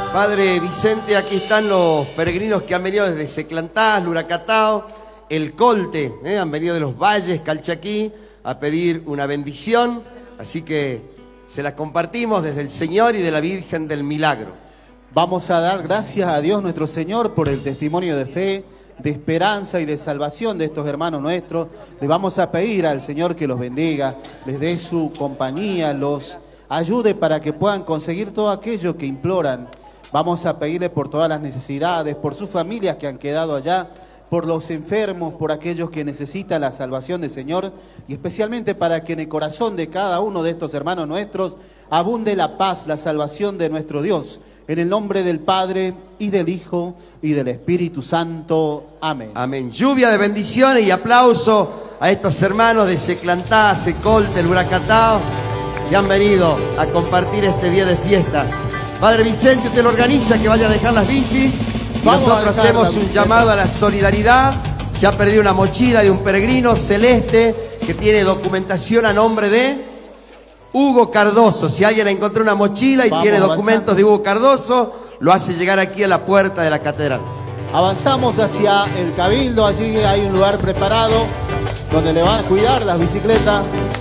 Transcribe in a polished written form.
Padre Vicente, aquí están los peregrinos que han venido desde Seclantás, Luracatao, El Colte, han venido de los valles, Calchaquí, a pedir una bendición, así que se la compartimos desde el Señor y de la Virgen del Milagro. Vamos a dar gracias a Dios nuestro Señor por el testimonio de fe, de esperanza y de salvación de estos hermanos nuestros. Le vamos a pedir al Señor que los bendiga, les dé su compañía, los ayude para que puedan conseguir todo aquello que imploran. Vamos a pedirle por todas las necesidades, por sus familias que han quedado allá, por los enfermos, por aquellos que necesitan la salvación del Señor, y especialmente para que en el corazón de cada uno de estos hermanos nuestros abunde la paz, la salvación de nuestro Dios. En el nombre del Padre, y del Hijo, y del Espíritu Santo. Amén. Amén. Lluvia de bendiciones y aplauso a estos hermanos de Seclantá, Secolte, Luracatao, que han venido a compartir este día de fiesta. Padre Vicente, usted lo organiza, que vaya a dejar las bicis. Nosotros hacemos un llamado a la solidaridad. Se ha perdido una mochila de un peregrino celeste que tiene documentación a nombre de Hugo Cardoso. Si alguien encontró una mochila y tiene documentos de Hugo Cardoso, lo hace llegar aquí a la puerta de la catedral. Avanzamos hacia el Cabildo, allí hay un lugar preparado donde le van a cuidar las bicicletas.